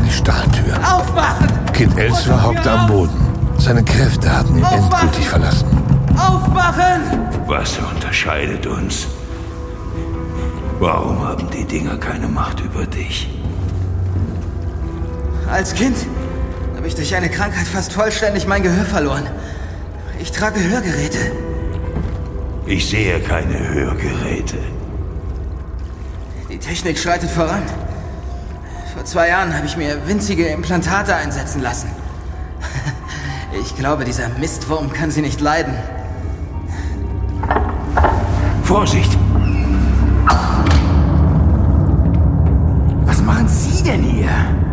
die Stahltür. Aufmachen! Kid Elsewhere hockte am Boden. Seine Kräfte hatten ihn endgültig verlassen. Aufmachen! Was unterscheidet uns? Warum haben die Dinger keine Macht über dich? Als Kind habe ich durch eine Krankheit fast vollständig mein Gehör verloren. Ich trage Hörgeräte. Ich sehe keine Hörgeräte. Die Technik schreitet voran. Vor 2 Jahren habe ich mir winzige Implantate einsetzen lassen. Ich glaube, dieser Mistwurm kann sie nicht leiden. Vorsicht! Was machen Sie denn hier?